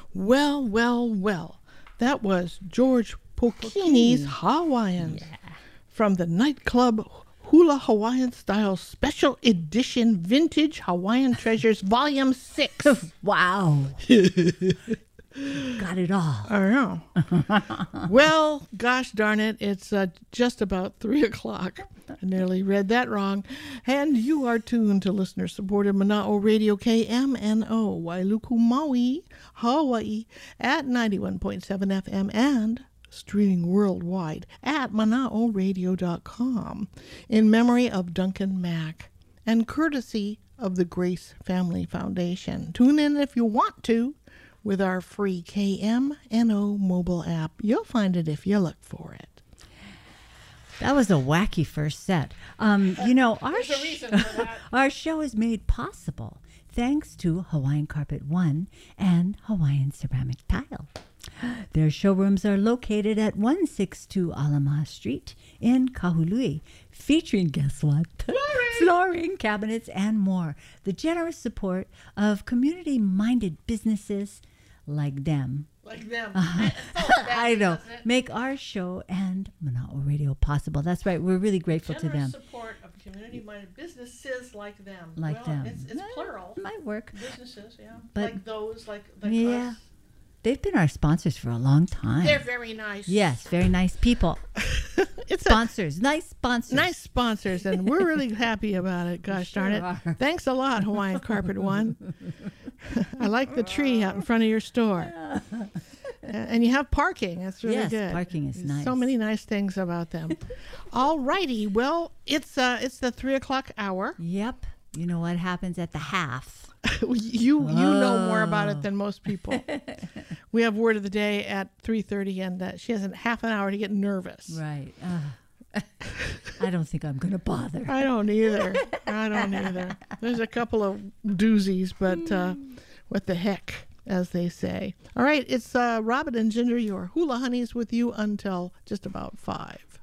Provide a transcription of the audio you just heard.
Well, well, well. That was George Pokini's Hawaiians from the nightclub Hula Hawaiian Style Special Edition Vintage Hawaiian Treasures Volume 6. Wow. Got it all. I know. Well, gosh darn it, it's just about 3 o'clock. I nearly read that wrong. And you are tuned to listener-supported Mana'o Radio KMNO, Wailuku, Maui, Hawaii, at 91.7 FM and streaming worldwide at manaoradio.com in memory of Duncan Mack and courtesy of the Grace Family Foundation. Tune in if you want to with our free KMNO mobile app. You'll find it if you look for it. That was a wacky first set. You know, our show is made possible thanks to Hawaiian Carpet One and Hawaiian Ceramic Tile. Their showrooms are located at 162 Alama Street in Kahului, featuring, guess what? Flooring, cabinets, and more. The generous support of community-minded businesses like them. I know. Make our show and Mana'o Radio possible. That's right. We're really grateful to them. Support of community-minded businesses like them. Like them. It's plural. Might work. Businesses, yeah. But like those, like yeah. us. They've been our sponsors for a long time. They're very nice. Yes, very nice people. It's sponsors. Nice sponsors. Nice sponsors, and we're really happy about it. Gosh darn it. Are. Thanks a lot, Hawaiian Carpet One. I like the tree out in front of your store. And you have parking. That's really good. Yes, parking is nice. So many nice things about them. All righty. Well, it's the 3 o'clock hour. Yep. You know what happens at the half. You know more about it than most people. We have word of the day at 3:30, and she has a half an hour to get nervous. Right. I don't think I'm going to bother. I don't either. There's a couple of doozies, but what the heck, as they say. All right, it's Robin and Ginger, your hula honeys, with you until just about 5.